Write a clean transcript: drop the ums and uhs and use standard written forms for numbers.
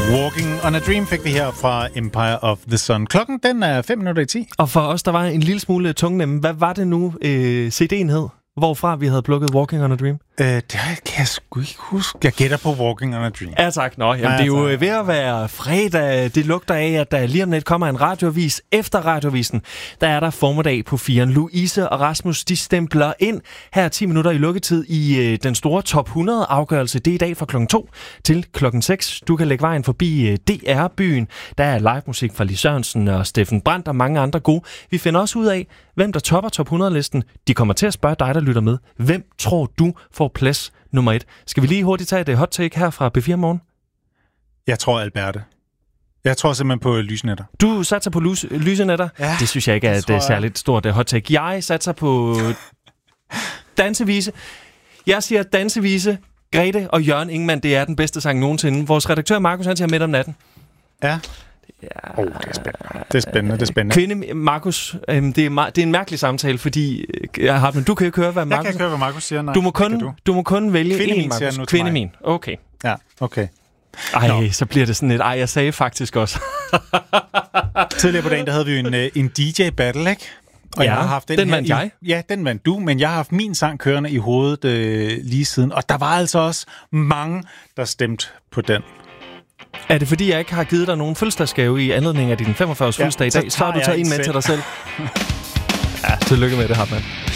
Walking on a Dream fik vi her fra Empire of the Sun. Klokken, den er 5:10. Og for os, der var en lille smule tungnemme. Hvad var det nu, CD'en hed? Hvorfra vi havde plukket Walking on a Dream? Det kan jeg sgu ikke huske. Jeg gætter på Walking on a Dream. Ja tak. Nå, jamen, det er jo ved at være fredag. Det lugter af, at der lige om lidt kommer en radioavis. Efter radiovisen, der er der formiddag på 4'eren. Louise og Rasmus, de stempler ind her 10 minutter i lukketid i den store top 100 afgørelse. Det er i dag fra klokken 2 til klokken 6. Du kan lægge vejen forbi DR-byen. Der er live musik fra Lis Sørensen og Steffen Brandt og mange andre gode. Vi finder også ud af, hvem der topper top 100-listen. De kommer til at spørge dig, der lytter med. Hvem tror du får plads nummer 1? Skal vi lige hurtigt tage et hot take her fra B4 Morgen? Jeg tror Alberte. Jeg tror simpelthen på lysenetter. Du satser på lysenetter? Ja, det synes jeg ikke er et særligt stort hot take. Jeg satser på dansevise. Jeg siger dansevise. Grete og Jørgen Ingemann, det er den bedste sang nogensinde. Vores redaktør Markus, han siger Midt om natten. Ja. Ja. Det er spændende. Det er spændende. Kvinde, Markus, det er en mærkelig samtale, fordi du kan ikke høre, hvad Markus... Jeg kan ikke høre, hvad Markus siger, nej. Du må kun vælge Kvindemin, en, Markus. Kvindemin, okay. Ja, okay. Ej, så bliver det sådan et... Ej, jeg sagde faktisk også. Tidligere på dagen, der havde vi jo en DJ-battle, ikke? Og ja, jeg har haft den vandt jeg. Ja, den vandt du, men jeg har haft min sang kørende i hovedet lige siden. Og der var altså også mange, der stemte på den. Er det fordi, jeg ikke har givet dig nogen fødselsdagsgave i anledning af din 45-års fødselsdag i dag? Så har du taget en med til dig selv. Ja, tillykke med det, Hartmann.